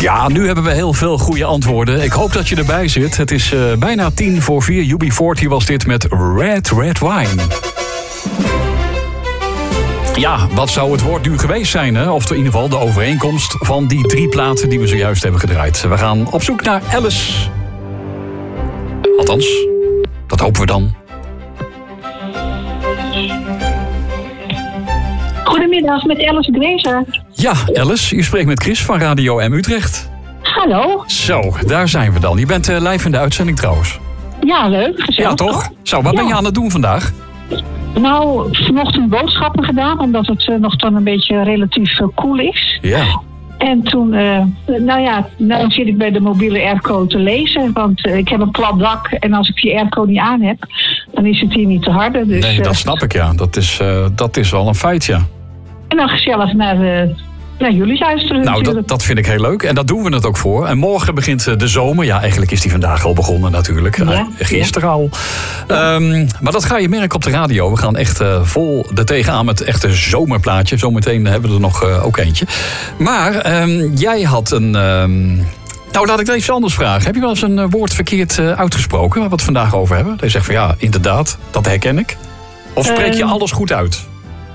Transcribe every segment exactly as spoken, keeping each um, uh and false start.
Ja, nu hebben we heel veel goede antwoorden. Ik hoop dat je erbij zit. Het is uh, bijna tien voor vier. U B veertig was dit met Red Red Wine. Ja, wat zou het woord nu geweest zijn, hè? Of in ieder geval de overeenkomst van die drie platen die we zojuist hebben gedraaid. We gaan op zoek naar Alice. Althans, dat hopen we dan. Goedemiddag, met Alice Grazer. Ja, Alice, u spreekt met Chris van Radio M Utrecht. Hallo. Zo, daar zijn we dan. Je bent uh, live in de uitzending trouwens. Ja, leuk. Gezellig, ja, toch? toch? Zo, wat ja. ben je aan het doen vandaag? Nou, vanochtend boodschappen gedaan, omdat het uh, nog dan een beetje relatief uh, koel is. Ja. En toen, uh, nou ja, nou zit ik bij de mobiele airco te lezen. Want uh, ik heb een plat dak en als ik die airco niet aan heb, dan is het hier niet te harde. Dus, nee, dat snap ik, ja. Dat is, uh, dat is wel een feit, ja. En dan gezellig naar, uh, naar jullie luisteren. Nou, dat, dat vind ik heel leuk. En daar doen we het ook voor. En morgen begint de zomer. Ja, eigenlijk is die vandaag al begonnen natuurlijk. Ja, Gisteren ja. al. Ja. Um, maar dat ga je merken op de radio. We gaan echt uh, vol er tegenaan met echte zomerplaatje. Zometeen hebben we er nog uh, ook eentje. Maar um, jij had een... Um, nou, laat ik het even anders vragen. Heb je wel eens een uh, woord verkeerd uh, uitgesproken? Waar we het vandaag over hebben? Dat je zegt van ja, inderdaad, dat herken ik. Of spreek je uh, alles goed uit?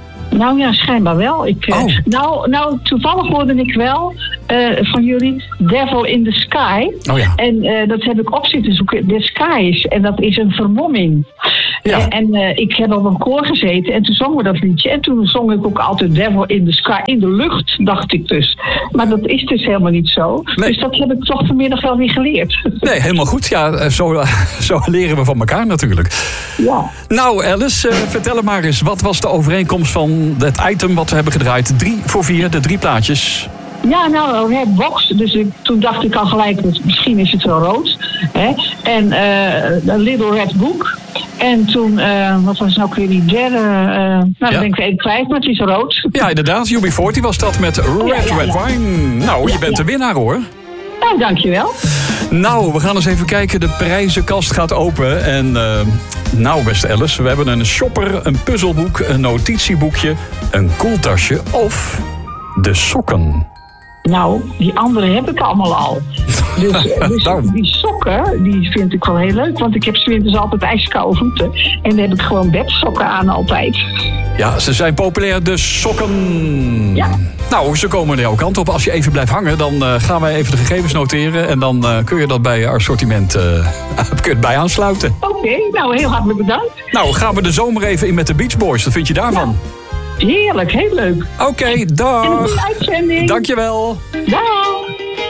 Nou ja, schijnbaar wel. Ik, oh. uh, nou, nou, toevallig hoorde ik wel uh, van jullie Devil in the Sky. Oh ja. En uh, dat heb ik op zitten zoeken. The Skies. En dat is een vermomming. Ja. En, en uh, ik heb op een koor gezeten en toen zongen we dat liedje. En toen zong ik ook altijd Devil in the Sky. In de lucht, dacht ik dus. Maar dat is dus helemaal niet zo. Nee. Dus dat heb ik toch vanmiddag wel weer geleerd. Nee, helemaal goed. Ja, zo, zo leren we van elkaar natuurlijk. Ja. Nou, Alice, uh, vertel maar eens. Wat was de overeenkomst van het item wat we hebben gedraaid? Drie voor vier, de drie plaatjes. Ja, nou, Red Box. Dus ik, toen dacht ik al gelijk, misschien is het wel rood. Hè? En uh, een Little Red Book. En toen, uh, wat was nou weer die derde? Uh, nou, dan ja. ben ik even kwijt, maar het is rood. Ja, inderdaad. U B veertig was dat met Red ja, ja, Red ja. Wine. Nou, je ja, bent ja. de winnaar, hoor. Nou, dankjewel. Nou, we gaan eens even kijken. De prijzenkast gaat open. En uh, nou, beste Alice, we hebben een shopper, een puzzelboek, een notitieboekje, een koeltasje of de sokken. Nou, die andere heb ik allemaal al. Dus, dus die sokken, die vind ik wel heel leuk. Want ik heb 's winters altijd ijskoude voeten. En dan heb ik gewoon bedsokken aan altijd. Ja, ze zijn populair, de sokken. Ja. Nou, ze komen er jouw kant op. Als je even blijft hangen, dan uh, gaan wij even de gegevens noteren. En dan uh, kun je dat bij je assortiment uh, kun je het bij aansluiten. Oké, okay, nou heel hartelijk bedankt. Nou, gaan we de zomer even in met de Beach Boys. Wat vind je daarvan? Ja. Heerlijk, heel leuk. Oké, okay, dag. En een goede uitzending. Dankjewel. Dag.